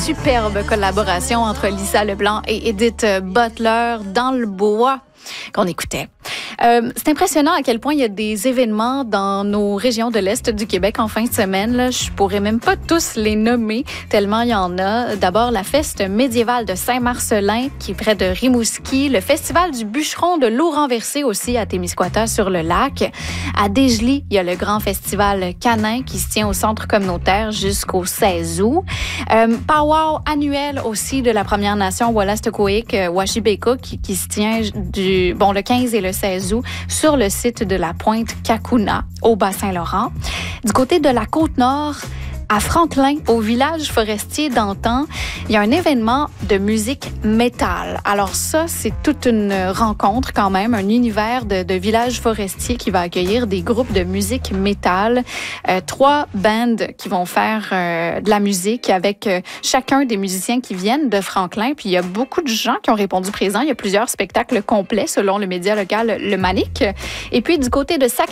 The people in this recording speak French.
superbe collaboration entre Lisa Leblanc et Edith Butler dans le bois qu'on écoutait. C'est impressionnant à quel point il y a des événements dans nos régions de l'Est du Québec en fin de semaine. Là, je pourrais même pas tous les nommer, tellement il y en a. D'abord, la fête médiévale de Saint-Marcelin, qui est près de Rimouski. Le festival du bûcheron de l'eau renversée aussi à Témiscouata sur le lac. À Dégelis, il y a le grand festival canin qui se tient au centre communautaire jusqu'au 16 août. Powwow annuel aussi de la Première Nation Wolastoqiyik Washibeka qui se tient le 15 et le 16 août sur le site de la Pointe Kakuna au Bas-Saint-Laurent. Du côté de la Côte-Nord, à Franklin, au village forestier d'Antan, il y a un événement de musique métal. Alors ça, c'est toute une rencontre quand même, un univers de village forestier qui va accueillir des groupes de musique métal. 3 bands qui vont faire de la musique avec chacun des musiciens qui viennent de Franklin. Puis il y a beaucoup de gens qui ont répondu présent. Il y a plusieurs spectacles complets selon le média local Le Manic. Et puis du côté de Sacré